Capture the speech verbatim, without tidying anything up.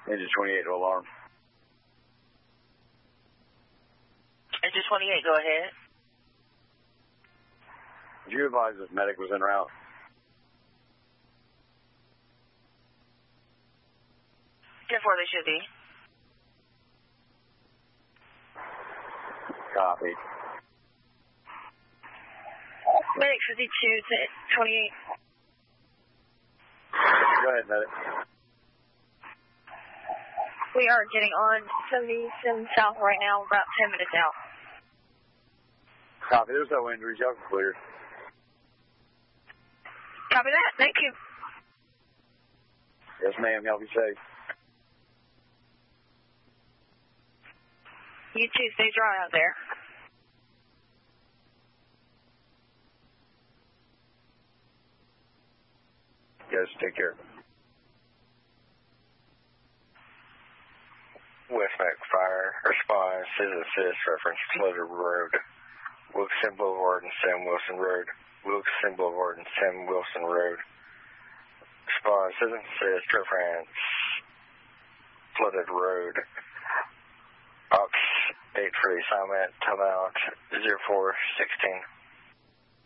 Engine twenty-eight to alarm. Engine twenty-eight, go ahead. Did you advise this medic was en route? ten four, they should be. Copy. Medic fifty-two to twenty-eight. Go ahead, medic. We are getting on seventy-seven south right now, about ten minutes out. Copy, there's no injuries, y'all can clear. Copy that, thank you. Yes, ma'am, y'all be safe. You too, stay dry out there. Yes, take care. Westmac Fire, response, citizen assist, reference Floated Road, Wilson Boulevard and Sam Wilson Road, Wilson Boulevard and Sam Wilson Road. Response, citizen assist, reference Floated Road, Ox eight for the assignment, timeout zero four sixteen.